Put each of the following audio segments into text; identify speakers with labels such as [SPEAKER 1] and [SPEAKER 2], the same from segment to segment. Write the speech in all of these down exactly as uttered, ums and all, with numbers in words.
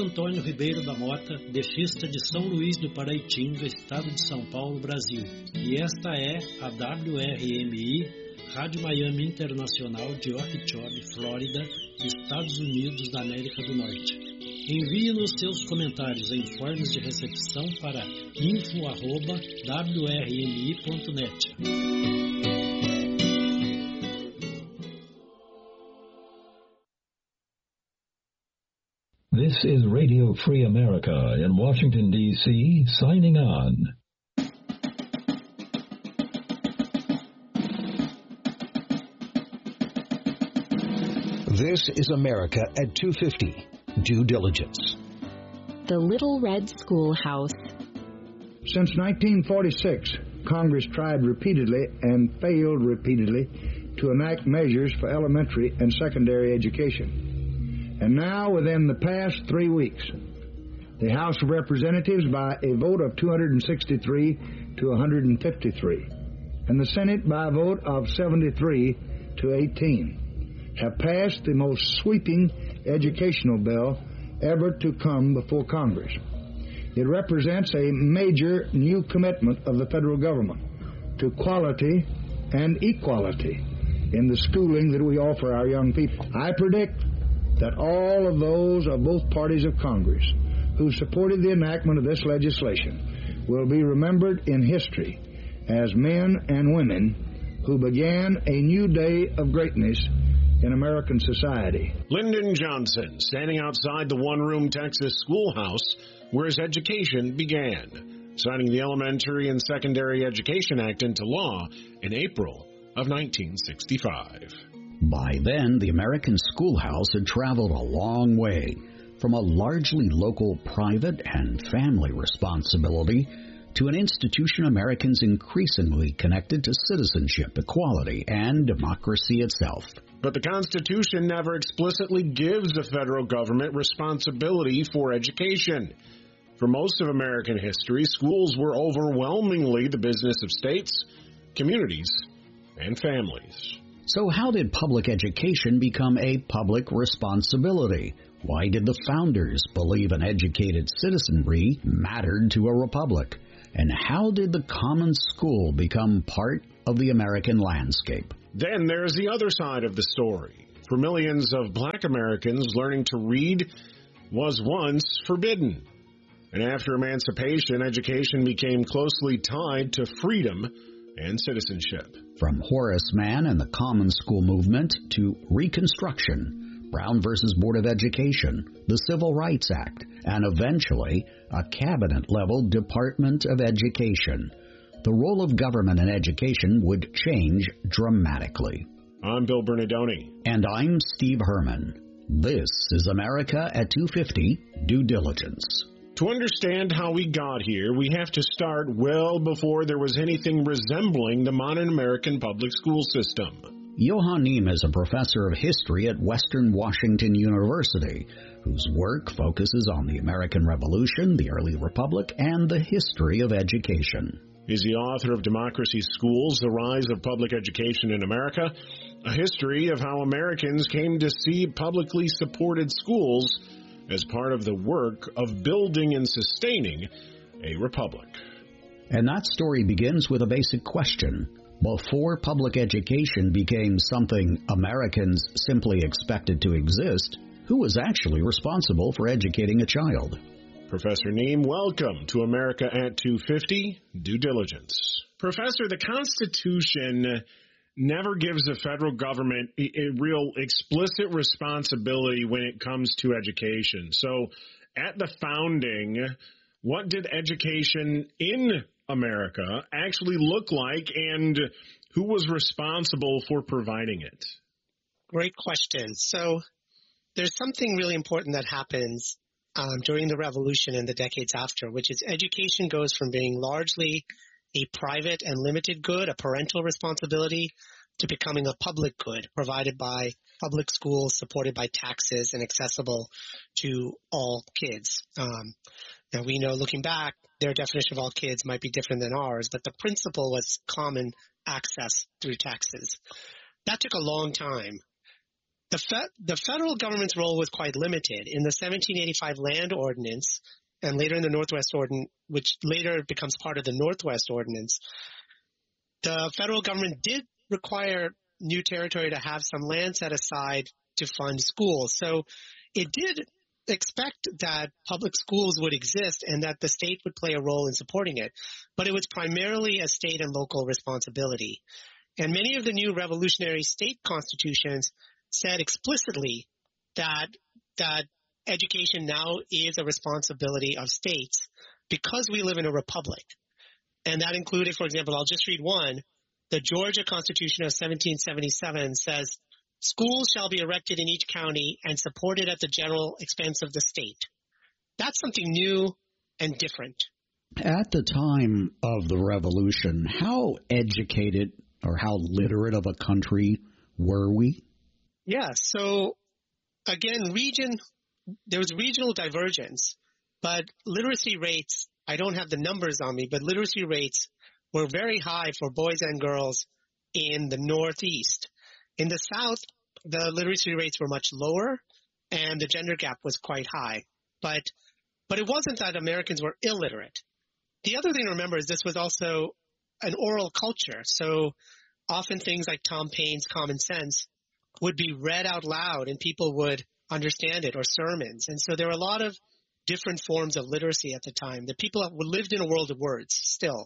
[SPEAKER 1] Antônio Ribeiro da Mota, defista de São Luís do Paraitinga, estado de São Paulo, Brasil. E esta é a W R M I, Rádio Miami Internacional de Okeechobee, Flórida, Estados Unidos da América do Norte. Envie-nos seus comentários em formas de recepção para info arroba w r m i ponto net.
[SPEAKER 2] This is Radio Free America in Washington, D C, signing on.
[SPEAKER 3] This is America at two fifty. Due Diligence.
[SPEAKER 4] The Little Red Schoolhouse.
[SPEAKER 5] Since nineteen forty-six, Congress tried repeatedly and failed repeatedly to enact measures for elementary and secondary education. And now, within the past three weeks, the House of Representatives, by a vote of two hundred sixty-three to one hundred fifty-three, and the Senate by a vote of seventy-three to eighteen, have passed the most sweeping educational bill ever to come before Congress. It represents a major new commitment of the federal government to quality and equality in the schooling that we offer our young people. I predict that all of those of both parties of Congress who supported the enactment of this legislation will be remembered in history as men and women who began a new day of greatness in American society.
[SPEAKER 6] Lyndon Johnson, standing outside the one-room Texas schoolhouse where his education began, signing the Elementary and Secondary Education Act into law in April of nineteen sixty-five.
[SPEAKER 7] By then, the American schoolhouse had traveled a long way from a largely local private and family responsibility to an institution Americans increasingly connected to citizenship, equality, and democracy itself.
[SPEAKER 6] But the Constitution never explicitly gives the federal government responsibility for education. For most of American history, schools were overwhelmingly the business of states, communities, and families.
[SPEAKER 7] So how did public education become a public responsibility? Why did the founders believe an educated citizenry mattered to a republic? And how did the common school become part of the American landscape?
[SPEAKER 6] Then there's the other side of the story. For millions of black Americans, learning to read was once forbidden. And after emancipation, education became closely tied to freedom and citizenship.
[SPEAKER 7] From Horace Mann and the Common School movement to Reconstruction, Brown versus Board of Education, the Civil Rights Act, and eventually a cabinet-level Department of Education, the role of government in education would change dramatically.
[SPEAKER 6] I'm Bill Bernardoni.
[SPEAKER 7] And I'm Steve Herman. This is America at two fifty, Due Diligence.
[SPEAKER 6] To understand how we got here, we have to start well before there was anything resembling the modern American public school system.
[SPEAKER 7] Johann Neem is a professor of history at Western Washington University, whose work focuses on the American Revolution, the early republic, and the history of education.
[SPEAKER 6] He's the author of Democracy Schools, The Rise of Public Education in America, a history of how Americans came to see publicly supported schools as part of the work of building and sustaining a republic.
[SPEAKER 7] And that story begins with a basic question. Before public education became something Americans simply expected to exist, who was actually responsible for educating a child?
[SPEAKER 6] Professor Neem, welcome to America at two fifty, Due Diligence. Professor, the Constitution never gives the federal government a, a real explicit responsibility when it comes to education. So at the founding, what did education in America actually look like, and who was responsible for providing it?
[SPEAKER 8] Great question. So there's something really important that happens um, during the Revolution and the decades after, which is education goes from being largely a private and limited good, a parental responsibility, to becoming a public good provided by public schools, supported by taxes, and accessible to all kids. Um, now, we know, looking back, their definition of all kids might be different than ours, but the principle was common access through taxes. That took a long time. the fe- the federal government's role was quite limited. In the seventeen eighty-five Land Ordinance, and later in the Northwest Ordinance, which later becomes part of the Northwest Ordinance, the federal government did require new territory to have some land set aside to fund schools. So it did expect that public schools would exist and that the state would play a role in supporting it. But it was primarily a state and local responsibility. And many of the new revolutionary state constitutions said explicitly that that education now is a responsibility of states because we live in a republic. And that included, for example, I'll just read one. The Georgia Constitution of seventeen seventy-seven says, schools shall be erected in each county and supported at the general expense of the state. That's something new and different.
[SPEAKER 7] At the time of the revolution, how educated or how literate of a country were we?
[SPEAKER 8] Yeah, so again, region, there was regional divergence, but literacy rates, I don't have the numbers on me, but literacy rates were very high for boys and girls in the Northeast. In the South, the literacy rates were much lower, and the gender gap was quite high. But but it wasn't that Americans were illiterate. The other thing to remember is this was also an oral culture. So often things like Tom Paine's Common Sense would be read out loud, and people would understand it, or sermons. And so there were a lot of different forms of literacy at the time. The people lived in a world of words still.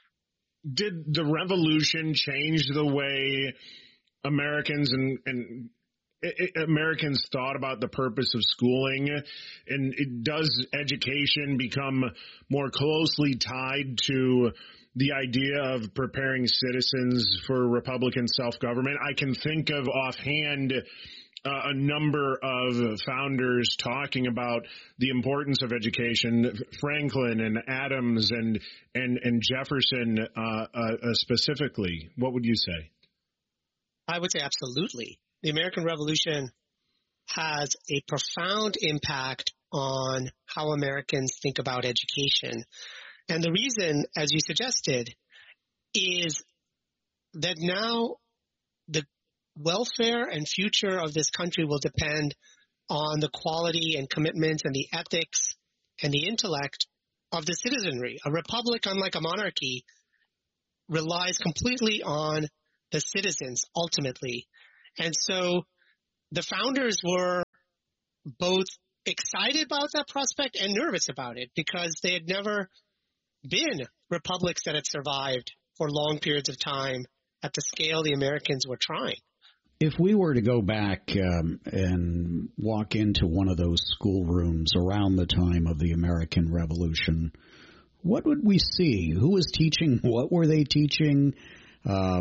[SPEAKER 6] Did the revolution change the way Americans and, and it, Americans thought about the purpose of schooling? And it, does education become more closely tied to the idea of preparing citizens for Republican self-government? I can think of offhand uh, a number of founders talking about the importance of education, Franklin and Adams and and, and Jefferson uh, uh, specifically. What would you say?
[SPEAKER 8] I would say absolutely. The American Revolution has a profound impact on how Americans think about education. And the reason, as you suggested, is that now the welfare and future of this country will depend on the quality and commitments and the ethics and the intellect of the citizenry. A republic, unlike a monarchy, relies completely on the citizens ultimately. And so the founders were both excited about that prospect and nervous about it because they had never been republics that had survived for long periods of time at the scale the Americans were trying.
[SPEAKER 7] If we were to go back um, and walk into one of those schoolrooms around the time of the American Revolution, what would we see? Who was teaching? What were they teaching? Uh,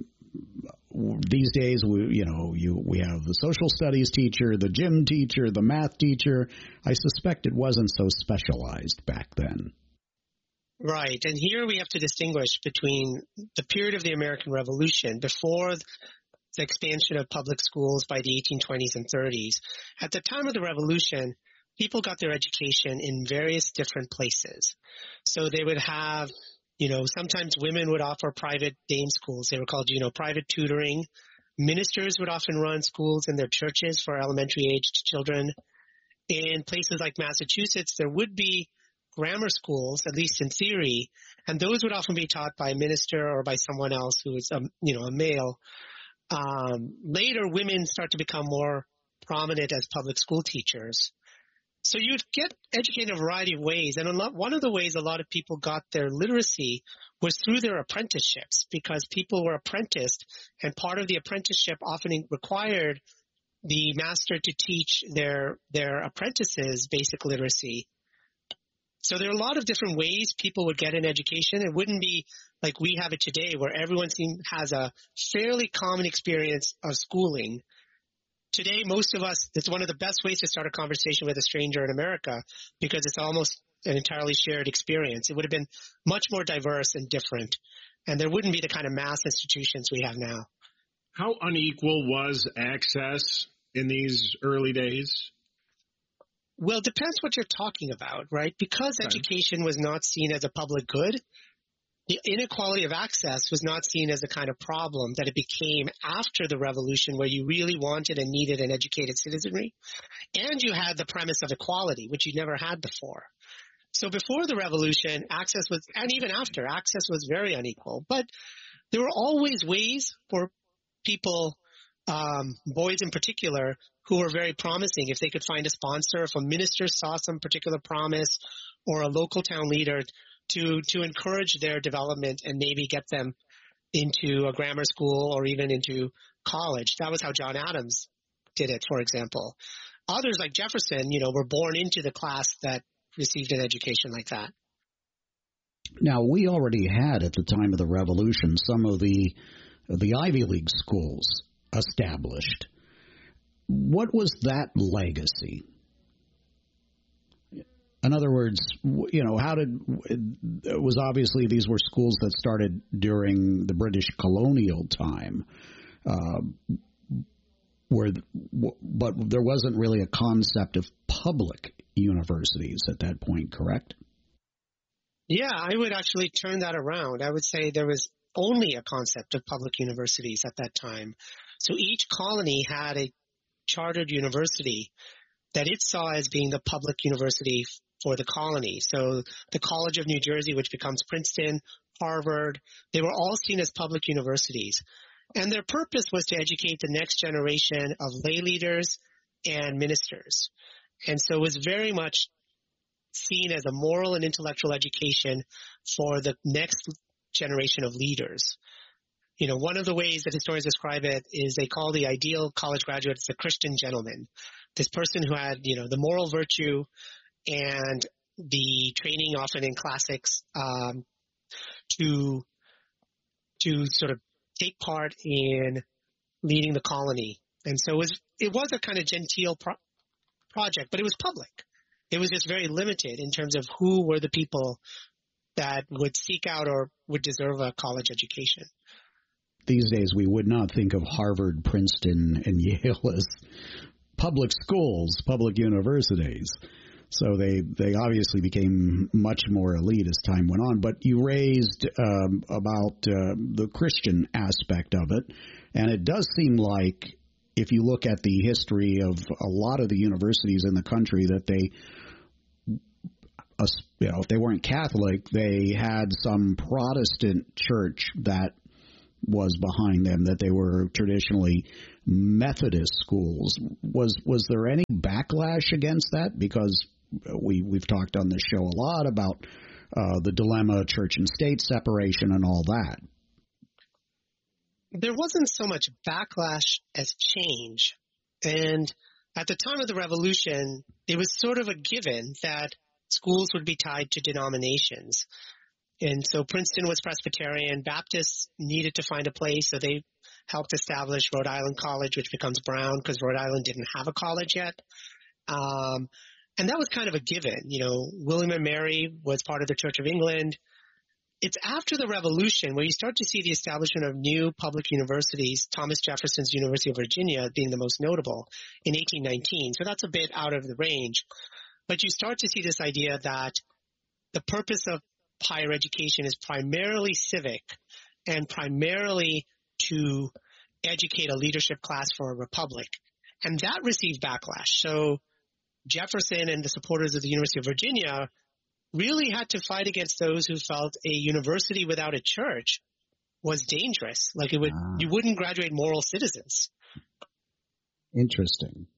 [SPEAKER 7] these days, we, you know, you, we have the social studies teacher, the gym teacher, the math teacher. I suspect it wasn't so specialized back then.
[SPEAKER 8] Right. And here we have to distinguish between the period of the American Revolution before the expansion of public schools by the eighteen twenties and thirties. At the time of the Revolution, people got their education in various different places. So they would have, you know, sometimes women would offer private dame schools. They were called, you know, private tutoring. Ministers would often run schools in their churches for elementary-aged children. In places like Massachusetts, there would be grammar schools, at least in theory, and those would often be taught by a minister or by someone else who is, a, you know, a male. Um, later, women start to become more prominent as public school teachers. So you'd get educated in a variety of ways. And a lot, one of the ways a lot of people got their literacy was through their apprenticeships, because people were apprenticed, and part of the apprenticeship often required the master to teach their their apprentices basic literacy. So there are a lot of different ways people would get an education. It wouldn't be like we have it today, where everyone seems, has a fairly common experience of schooling. Today, most of us, it's one of the best ways to start a conversation with a stranger in America, because it's almost an entirely shared experience. It would have been much more diverse and different, and there wouldn't be the kind of mass institutions we have now.
[SPEAKER 6] How unequal was access in these early days?
[SPEAKER 8] Well, it depends what you're talking about, right? Because okay. education was not seen as a public good, the inequality of access was not seen as a kind of problem that it became after the revolution, where you really wanted and needed an educated citizenry. And you had the premise of equality, which you never had before. So before the revolution, access was, and even after, access was very unequal. But there were always ways for people, um, boys in particular, who were very promising. If they could find a sponsor, if a minister saw some particular promise, or a local town leader, to to encourage their development and maybe get them into a grammar school or even into college. That was how John Adams did it, for example. Others, like Jefferson, you know, were born into the class that received an education like that.
[SPEAKER 7] Now, we already had at the time of the Revolution some of the the Ivy League schools established. What was that legacy? In other words, you know, how did it was obviously these were schools that started during the British colonial time, uh, where but there wasn't really a concept of public universities at that point, correct?
[SPEAKER 8] Yeah, I would actually turn that around. I would say there was only a concept of public universities at that time. So each colony had a chartered university that it saw as being the public university for the colony. So the College of New Jersey, which becomes Princeton, Harvard, they were all seen as public universities. And their purpose was to educate the next generation of lay leaders and ministers. And so it was very much seen as a moral and intellectual education for the next generation of leaders. You know, one of the ways that historians describe it is they call the ideal college graduate the Christian gentleman. This person who had, you know, the moral virtue and the training often in classics um, to to sort of take part in leading the colony. And so it was, it was a kind of genteel pro- project, but it was public. It was just very limited in terms of who were the people that would seek out or would deserve a college education.
[SPEAKER 7] These days, we would not think of Harvard, Princeton, and Yale as public schools, public universities. So they, they obviously became much more elite as time went on. But you raised um, about uh, the Christian aspect of it, and it does seem like if you look at the history of a lot of the universities in the country that they, uh, you know, if they weren't Catholic, they had some Protestant church that was behind them, that they were traditionally Methodist schools. Was was there any backlash against that? Because we, we've talked on this show a lot about uh, the dilemma of church and state separation and all that.
[SPEAKER 8] There wasn't so much backlash as change. And at the time of the revolution, it was sort of a given that schools would be tied to denominations. And so Princeton was Presbyterian. Baptists needed to find a place, so they helped establish Rhode Island College, which becomes Brown because Rhode Island didn't have a college yet. Um, and that was kind of a given. You know, William and Mary was part of the Church of England. It's after the Revolution where you start to see the establishment of new public universities, Thomas Jefferson's University of Virginia being the most notable in eighteen nineteen. So that's a bit out of the range. But you start to see this idea that the purpose of higher education is primarily civic and primarily to educate a leadership class for a republic. And that received backlash. So Jefferson and the supporters of the University of Virginia really had to fight against those who felt a university without a church was dangerous. Like it would, ah. you wouldn't graduate moral citizens.
[SPEAKER 7] Interesting.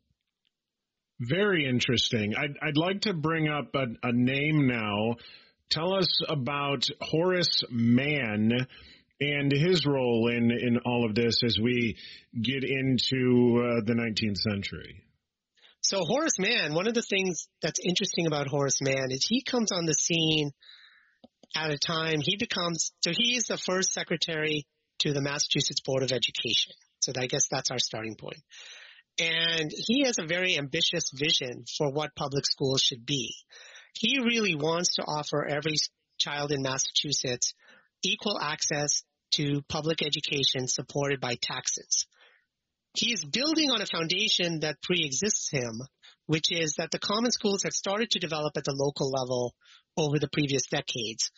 [SPEAKER 6] Very interesting. I'd, I'd like to bring up a, a name now. Tell us about Horace Mann and his role in, in all of this as we get into uh, the nineteenth century.
[SPEAKER 8] So Horace Mann, one of the things that's interesting about Horace Mann is he comes on the scene at a time he becomes, so he is the first secretary to the Massachusetts Board of Education. So I guess that's our starting point. And he has a very ambitious vision for what public schools should be. He really wants to offer every child in Massachusetts equal access to public education supported by taxes. He is building on a foundation that pre-exists him, which is that the common schools had started to develop at the local level over the previous decades.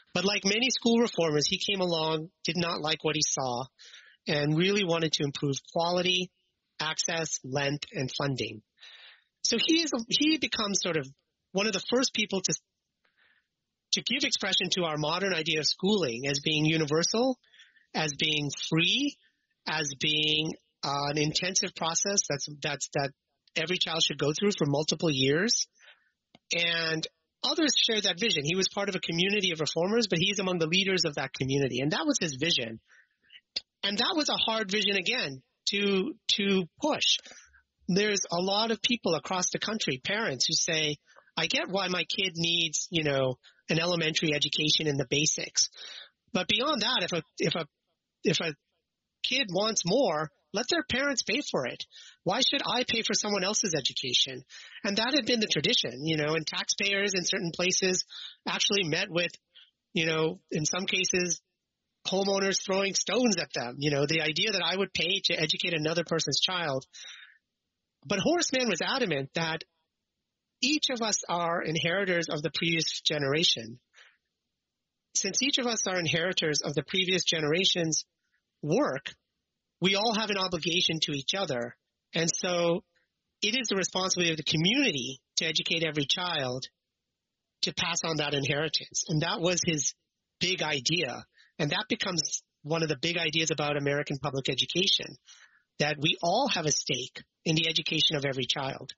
[SPEAKER 8] But like many school reformers, he came along, did not like what he saw, and really wanted to improve quality, access, length, and funding. So he is he becomes sort of one of the first people to to give expression to our modern idea of schooling as being universal, as being free, as being uh, an intensive process that's that's that every child should go through for multiple years. And others shared that vision. He was part of a community of reformers, but he's among the leaders of that community, and that was his vision. And that was a hard vision again to to push. There's a lot of people across the country, parents who say, I get why my kid needs, you know, an elementary education in the basics. But beyond that, if a if a if a kid wants more, let their parents pay for it. Why should I pay for someone else's education? And that had been the tradition, you know, and taxpayers in certain places actually met with, you know, in some cases, homeowners throwing stones at them. You know, the idea that I would pay to educate another person's child. But Horace Mann was adamant that each of us are inheritors of the previous generation. Since each of us are inheritors of the previous generation's work, we all have an obligation to each other. And so it is the responsibility of the community to educate every child to pass on that inheritance. And that was his big idea. And that becomes one of the big ideas about American public education, that we all have a stake in the education of every child.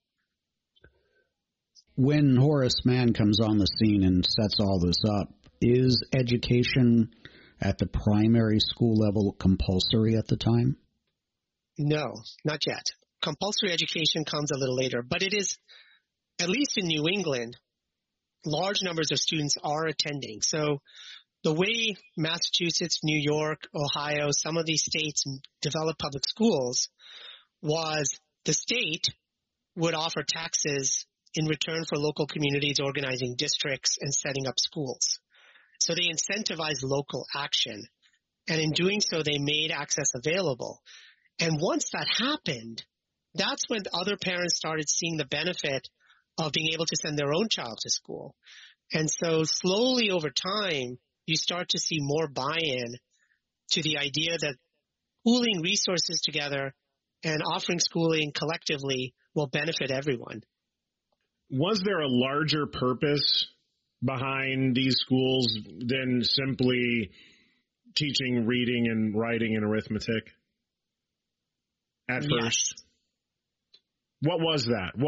[SPEAKER 7] When Horace Mann comes on the scene and sets all this up, is education at the primary school level compulsory at the time?
[SPEAKER 8] No, not yet. Compulsory education comes a little later, but it is, at least in New England, large numbers of students are attending. So the way Massachusetts, New York, Ohio, some of these states developed public schools was the state would offer taxes in return for local communities organizing districts and setting up schools. So they incentivized local action. And in doing so, they made access available. And once that happened, that's when other parents started seeing the benefit of being able to send their own child to school. And so slowly over time, you start to see more buy-in to the idea that pooling resources together and offering schooling collectively will benefit everyone.
[SPEAKER 6] Was there a larger purpose behind these schools than simply teaching reading and writing and arithmetic at
[SPEAKER 8] Yes.
[SPEAKER 6] first? What was that? What